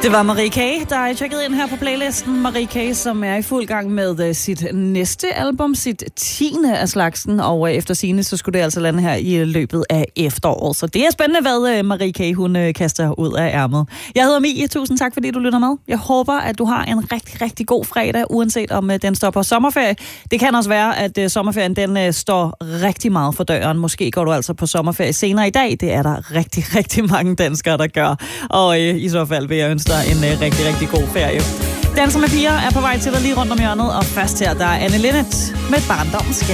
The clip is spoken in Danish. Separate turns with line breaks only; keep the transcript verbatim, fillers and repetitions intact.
Det var Marie K., der er tjekket ind her på playlisten. Marie K., som er i fuld gang med sit næste album, sit tiende af slagsen, og efter sigende, så skulle det altså lande her i løbet af efteråret. Så det er spændende, hvad Marie K., hun kaster ud af ærmet. Jeg hedder Mie, tusind tak, fordi du lytter med. Jeg håber, at du har en rigtig, rigtig god fredag, uanset om den står på sommerferie. Det kan også være, at sommerferien den står rigtig meget for døren. Måske går du altså på sommerferie senere i dag. Det er der rigtig, rigtig mange danskere, der gør. Og øh, i så fald vil jeg ønske dig en øh, rigtig, rigtig god ferie. Danser med piger er på vej til dig lige rundt om hjørnet, og først her, der er Anne Linnet med Barndommens